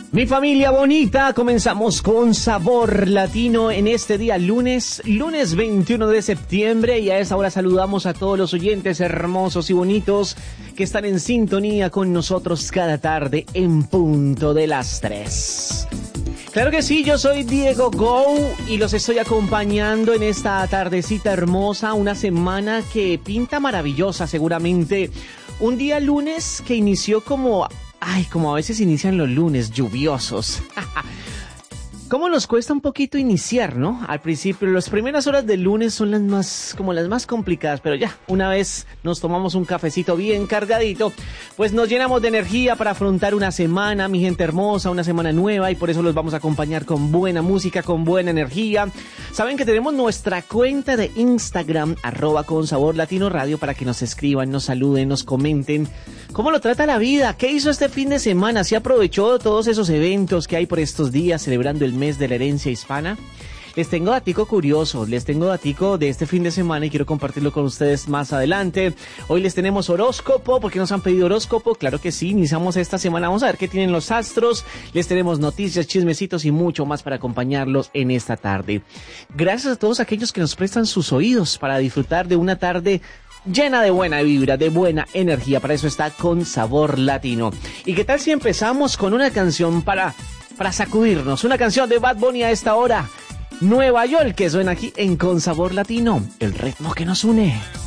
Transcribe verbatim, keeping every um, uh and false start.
Mi familia bonita, comenzamos con Sabor Latino en este día lunes, lunes veintiuno de septiembre, y a esta hora saludamos a todos los oyentes hermosos y bonitos que están en sintonía con nosotros cada tarde en punto de las tres. Claro que sí, yo soy Diego Go y los estoy acompañando en esta tardecita hermosa, una semana que pinta maravillosa seguramente, un día lunes que inició como... Ay, como a veces inician los lunes, lluviosos. ¿Cómo nos cuesta un poquito iniciar, no? Al principio, las primeras horas del lunes son las más, como las más complicadas, pero ya, una vez nos tomamos un cafecito bien cargadito, pues nos llenamos de energía para afrontar una semana, mi gente hermosa, una semana nueva, y por eso los vamos a acompañar con buena música, con buena energía. Saben que tenemos nuestra cuenta de Instagram, arroba con sabor latino radio, para que nos escriban, nos saluden, nos comenten cómo lo trata la vida, qué hizo este fin de semana, si aprovechó todos esos eventos que hay por estos días celebrando el mes de la herencia hispana. Les tengo datico curioso, les tengo datico de este fin de semana y quiero compartirlo con ustedes más adelante. Hoy les tenemos horóscopo, porque nos han pedido horóscopo, claro que sí, iniciamos esta semana, vamos a ver qué tienen los astros, les tenemos noticias, chismecitos y mucho más para acompañarlos en esta tarde. Gracias a todos aquellos que nos prestan sus oídos para disfrutar de una tarde llena de buena vibra, de buena energía. Para eso está Con Sabor Latino. ¿Y qué tal si empezamos con una canción para, para sacudirnos? Una canción de Bad Bunny a esta hora. Nueva York, que suena aquí en Con Sabor Latino. El ritmo que nos une.